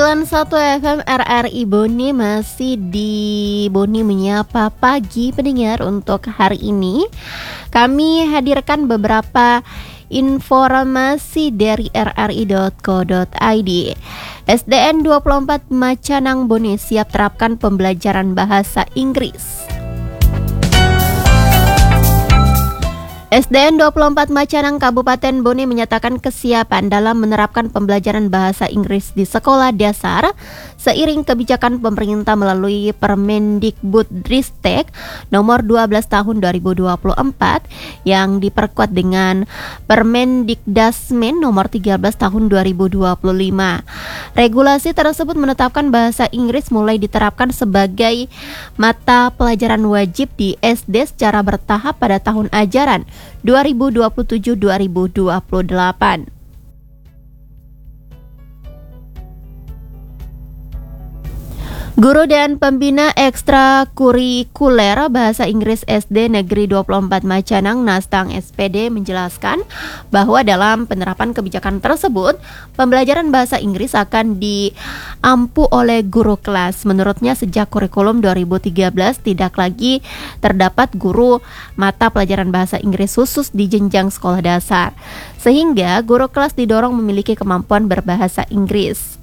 FM RRI Boni, masih di Boni Menyapa Pagi pendengar. Untuk hari ini kami hadirkan beberapa informasi dari rri.co.id. SDN 24 Macanang Boni siap terapkan pembelajaran bahasa Inggris. SDN 24 Macanang Kabupaten Boni menyatakan kesiapan dalam menerapkan pembelajaran bahasa Inggris di sekolah dasar seiring kebijakan pemerintah melalui Permendikbudristek nomor 12 tahun 2024 yang diperkuat dengan Permendikdasmen nomor 13 tahun 2025. Regulasi tersebut menetapkan bahasa Inggris mulai diterapkan sebagai mata pelajaran wajib di SD secara bertahap pada tahun ajaran 2027-2028. Guru dan pembina ekstrakurikuler bahasa Inggris SD Negeri 24 Macanang Nastang SPD menjelaskan bahwa dalam penerapan kebijakan tersebut, pembelajaran bahasa Inggris akan diampu oleh guru kelas. Menurutnya sejak kurikulum 2013 tidak lagi terdapat guru mata pelajaran bahasa Inggris khusus di jenjang sekolah dasar, sehingga guru kelas didorong memiliki kemampuan berbahasa Inggris.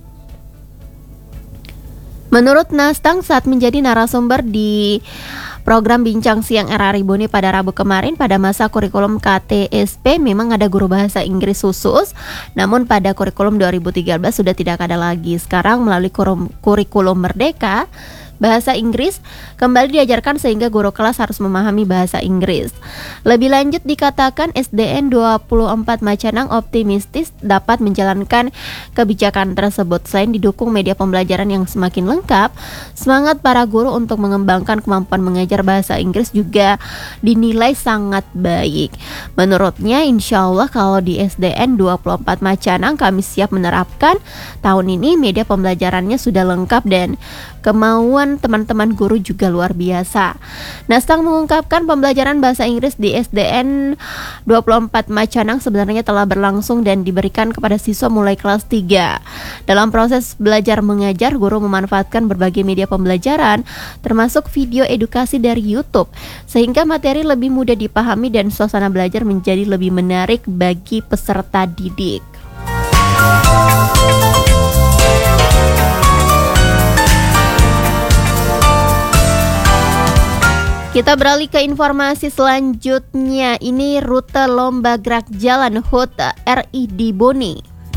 Menurut Nastang saat menjadi narasumber di program Bincang Siang RRI Boni pada Rabu kemarin, pada masa kurikulum KTSP memang ada guru bahasa Inggris khusus, namun pada kurikulum 2013 sudah tidak ada lagi. Sekarang melalui kurikulum Merdeka, bahasa Inggris kembali diajarkan sehingga guru kelas harus memahami bahasa Inggris. Lebih lanjut dikatakan SDN 24 Macanang optimistis dapat menjalankan kebijakan tersebut. Selain didukung media pembelajaran yang semakin lengkap, semangat para guru untuk mengembangkan kemampuan mengajar bahasa Inggris juga dinilai sangat baik. Menurutnya, insya Allah kalau di SDN 24 Macanang kami siap menerapkan. Tahun ini media pembelajarannya sudah lengkap dan kemauan teman-teman guru juga luar biasa. Nastang mengungkapkan pembelajaran bahasa Inggris di SDN 24 Macanang sebenarnya telah berlangsung dan diberikan kepada siswa mulai kelas 3. Dalam proses belajar mengajar, guru memanfaatkan berbagai media pembelajaran termasuk video edukasi dari YouTube sehingga materi lebih mudah dipahami dan suasana belajar menjadi lebih menarik bagi peserta didik. Kita beralih ke informasi selanjutnya. Ini rute lomba gerak jalan HUT RI di Boni.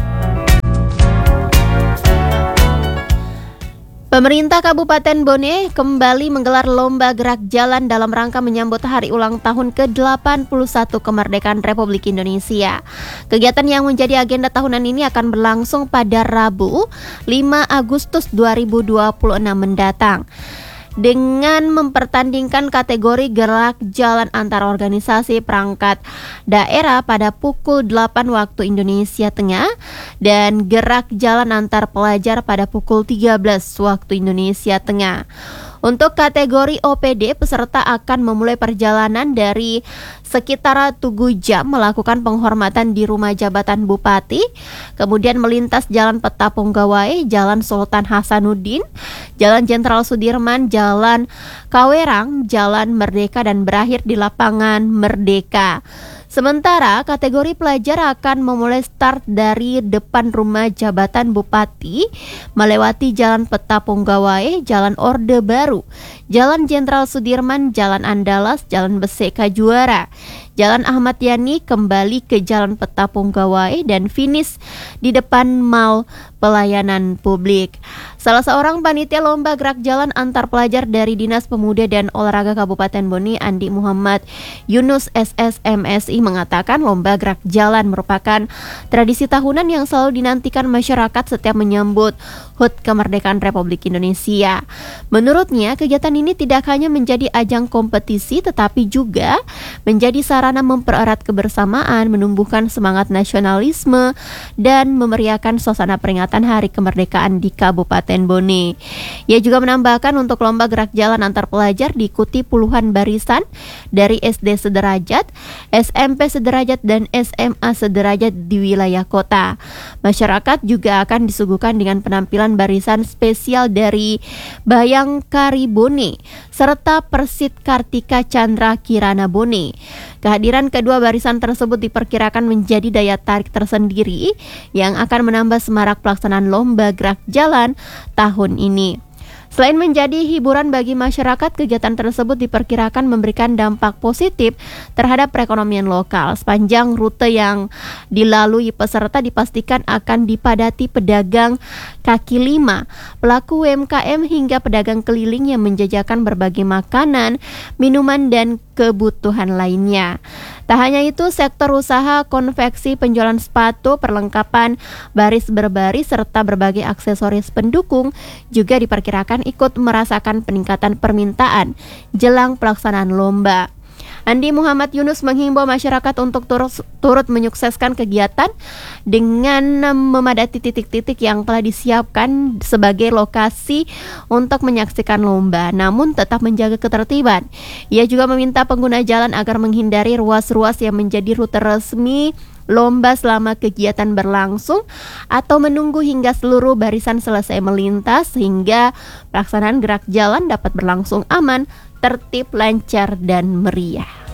Pemerintah Kabupaten Boni kembali menggelar lomba gerak jalan dalam rangka menyambut hari ulang tahun ke-81 kemerdekaan Republik Indonesia. Kegiatan yang menjadi agenda tahunan ini akan berlangsung pada Rabu 5 Agustus 2026 mendatang, dengan mempertandingkan kategori gerak jalan antar organisasi perangkat daerah pada pukul 8 waktu Indonesia Tengah dan gerak jalan antar pelajar pada pukul 13 waktu Indonesia Tengah. Untuk kategori OPD, peserta akan memulai perjalanan dari sekitar Tugu Jam melakukan penghormatan di rumah jabatan Bupati, kemudian melintas Jalan Peta Ponggawai, Jalan Sultan Hasanuddin, Jalan Jenderal Sudirman, Jalan Kawerang, Jalan Merdeka, dan berakhir di Lapangan Merdeka. Sementara kategori pelajar akan memulai start dari depan rumah jabatan Bupati, melewati Jalan Peta Ponggawai, Jalan Orde Baru, Jalan Jenderal Sudirman, Jalan Andalas, Jalan Beseka Juara, Jalan Ahmad Yani, kembali ke Jalan Peta Ponggawai, dan finish di depan Mall Pelayanan Publik. Salah seorang panitia lomba gerak jalan antar pelajar dari Dinas Pemuda dan Olahraga Kabupaten Boni, Andi Muhammad Yunus SSMSI, mengatakan lomba gerak jalan merupakan tradisi tahunan yang selalu dinantikan masyarakat setiap menyambut HUT Kemerdekaan Republik Indonesia. Menurutnya, kegiatan ini tidak hanya menjadi ajang kompetisi tetapi juga menjadi sarana sarana mempererat kebersamaan, menumbuhkan semangat nasionalisme, dan memeriahkan suasana peringatan Hari Kemerdekaan di Kabupaten Bone. Ia juga menambahkan untuk lomba gerak jalan antar pelajar diikuti puluhan barisan dari SD sederajat, SMP sederajat, dan SMA sederajat di wilayah kota. Masyarakat juga akan disuguhkan dengan penampilan barisan spesial dari Bayangkari Bone serta Persit Kartika Chandra Kirana Bone. Kehadiran kedua barisan tersebut diperkirakan menjadi daya tarik tersendiri yang akan menambah semarak pelaksanaan lomba gerak jalan tahun ini. Selain menjadi hiburan bagi masyarakat, kegiatan tersebut diperkirakan memberikan dampak positif terhadap perekonomian lokal. Sepanjang rute yang dilalui peserta dipastikan akan dipadati pedagang kaki lima, pelaku UMKM hingga pedagang keliling yang menjajakan berbagai makanan, minuman, dan kebutuhan lainnya. Tak hanya itu, sektor usaha konveksi, penjualan sepatu, perlengkapan baris berbaris, serta berbagai aksesoris pendukung juga diperkirakan ikut merasakan peningkatan permintaan jelang pelaksanaan lomba. Andi Muhammad Yunus menghimbau masyarakat untuk turut menyukseskan kegiatan dengan memadati titik-titik yang telah disiapkan sebagai lokasi untuk menyaksikan lomba, namun tetap menjaga ketertiban. Ia juga meminta pengguna jalan agar menghindari ruas-ruas yang menjadi rute resmi lomba selama kegiatan berlangsung atau menunggu hingga seluruh barisan selesai melintas sehingga pelaksanaan gerak jalan dapat berlangsung aman, tertib, lancar, dan meriah.